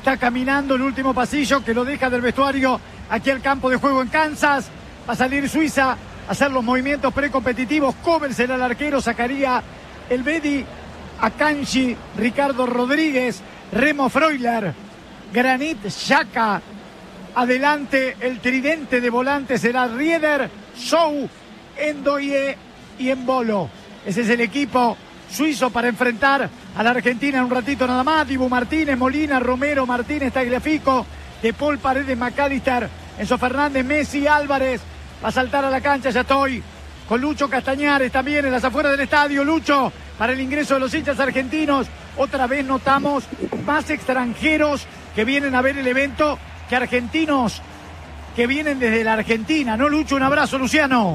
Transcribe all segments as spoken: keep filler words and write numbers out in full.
está caminando el último pasillo que lo deja del vestuario aquí al campo de juego en Kansas. Va a salir Suiza a hacer los movimientos precompetitivos. Kovel será el arquero, sacaría el Bedi, Akanji, Ricardo Rodríguez, Remo Freuler, Granit Xhaka. Adelante el tridente de volantes será Rieder, Sou, Ndoye y Embolo. Ese es el equipo suizo para enfrentar a la Argentina en un ratito nada más. Dibu Martínez, Molina, Romero, Martínez, Tagliafico, De Paul, Paredes, McAllister, Enzo Fernández, Messi, Álvarez. Va a saltar a la cancha, ya estoy con Lucho Castañares también en las afueras del estadio. Lucho, para el ingreso de los hinchas argentinos, otra vez notamos más extranjeros que vienen a ver el evento que argentinos que vienen desde la Argentina, ¿no, Lucho? Un abrazo, Luciano.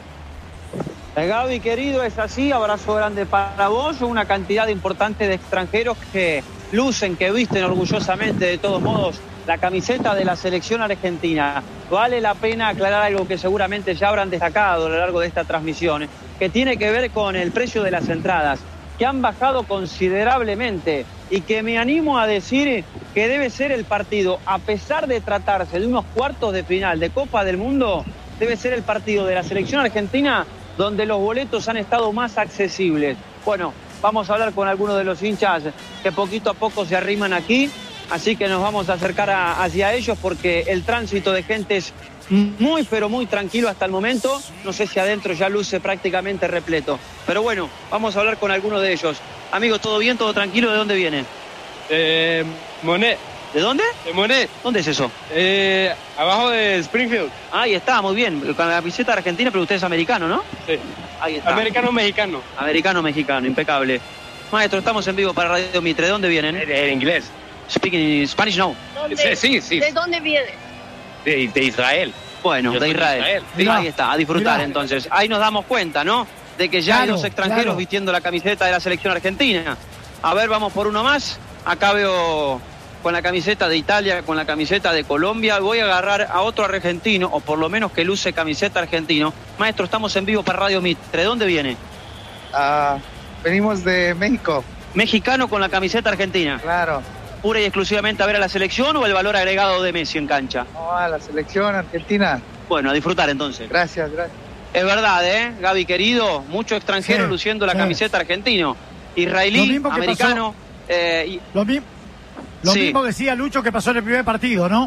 Gaby, querido, es así, abrazo grande para vos, una cantidad importante de extranjeros que lucen, que visten orgullosamente, de todos modos, la camiseta de la selección argentina. Vale la pena aclarar algo que seguramente ya habrán destacado a lo largo de esta transmisión, que tiene que ver con el precio de las entradas, que han bajado considerablemente y que me animo a decir que debe ser el partido, a pesar de tratarse de unos cuartos de final de Copa del Mundo, debe ser el partido de la selección argentina donde los boletos han estado más accesibles. Bueno, vamos a hablar con algunos de los hinchas que poquito a poco se arriman aquí, así que nos vamos a acercar a, hacia ellos porque el tránsito de gente es muy, pero muy tranquilo hasta el momento. No sé si adentro ya luce prácticamente repleto. Pero bueno, vamos a hablar con algunos de ellos. Amigos, ¿todo bien? ¿Todo tranquilo? ¿De dónde viene? Eh, Monet. ¿De dónde? De Monet. ¿Dónde es eso? Eh, abajo de Springfield. Ahí está, muy bien. Con la camiseta argentina, pero usted es americano, ¿no? Sí. Ahí está. Americano-mexicano. Americano-mexicano, impecable. Maestro, estamos en vivo para Radio Mitre. ¿De dónde vienen? En inglés. Speaking Spanish, no. Sí, sí, sí. ¿De dónde viene? De, de Israel. Bueno, Yo de soy de Israel. Israel. Sí. Ahí está, a disfrutar Mirá. entonces. Ahí nos damos cuenta, ¿no? De que ya Claro, hay dos extranjeros claro. vistiendo la camiseta de la selección argentina. A ver, vamos por uno más. Acá veo con la camiseta de Italia, con la camiseta de Colombia. Voy a agarrar a otro argentino, o por lo menos que luce camiseta argentino. Maestro, estamos en vivo para Radio Mitre. ¿De dónde viene? Ah, venimos de México. Mexicano con la camiseta argentina. Claro. ¿Pura y exclusivamente a ver a la selección o el valor agregado de Messi en cancha? No, a la selección argentina. Bueno, a disfrutar entonces. Gracias, gracias. Es verdad, ¿eh? Gaby querido, mucho extranjero Sí, luciendo la sí. camiseta argentino. Lo Israelí, mismo que americano. Eh, y, Lo, mi- lo Sí. mismo decía Lucho que pasó en el primer partido, ¿no?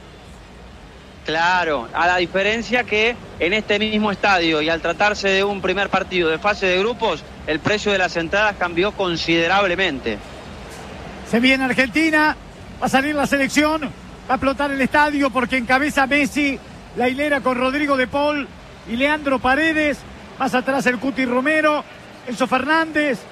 claro, a la diferencia que en este mismo estadio y al tratarse de un primer partido de fase de grupos, el precio de las entradas cambió considerablemente. Se viene Argentina, va a salir la selección, va a explotar el estadio porque encabeza Messi, la hilera con Rodrigo de Paul y Leandro Paredes, más atrás el Cuti Romero, Enzo Fernández,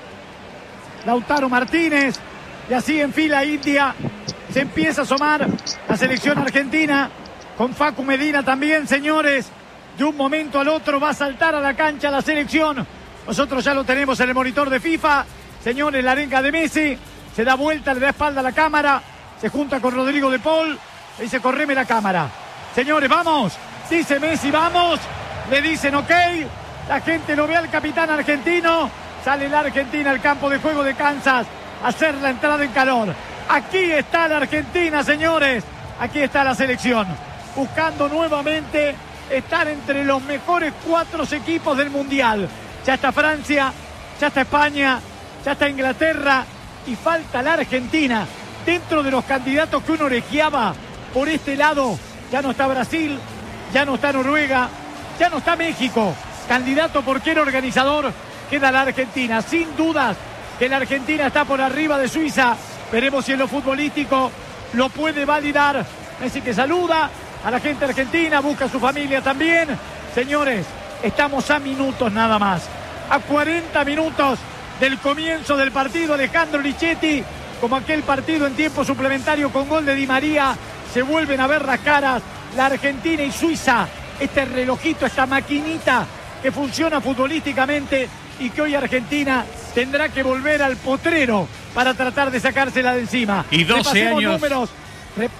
Lautaro Martínez, y así en fila India. Se empieza a asomar la selección argentina, con Facu Medina también, señores. De un momento al otro va a saltar a la cancha la selección. Nosotros ya lo tenemos en el monitor de FIFA. Señores, la arenga de Messi. Se da vuelta, le da espalda a la cámara. Se junta con Rodrigo de Paul. Le dice, correme la cámara. Señores, vamos. Dice Messi, vamos. Le dicen, ok. La gente lo ve al capitán argentino. Sale la Argentina al campo de juego de Kansas a hacer la entrada en calor. Aquí está la Argentina, señores. Aquí está la selección. Buscando nuevamente estar entre los mejores cuatro equipos del Mundial. Ya está Francia, ya está España, ya está Inglaterra y falta la Argentina. Dentro de los candidatos que uno orejeaba por este lado, ya no está Brasil, ya no está Noruega, ya no está México. Candidato porquero organizador, queda la Argentina. Sin dudas que la Argentina está por arriba de Suiza. Veremos si en lo futbolístico lo puede validar. Messi que saluda a la gente argentina, busca a su familia también. Señores, estamos a minutos nada más. A cuarenta minutos del comienzo del partido. Alejandro Lichetti, como aquel partido en tiempo suplementario con gol de Di María, se vuelven a ver las caras la Argentina y Suiza. Este relojito, esta maquinita que funciona futbolísticamente y que hoy Argentina tendrá que volver al potrero para tratar de sacársela de encima. Y doce Repasemos años. números. Re-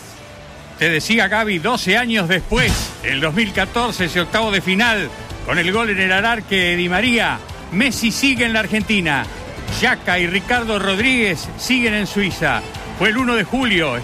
Te decía Gaby, doce años después, en el dos mil catorce, ese octavo de final, con el gol en el ararque de Di María, Messi sigue en la Argentina, Xhaka y Ricardo Rodríguez siguen en Suiza. Fue el uno de julio.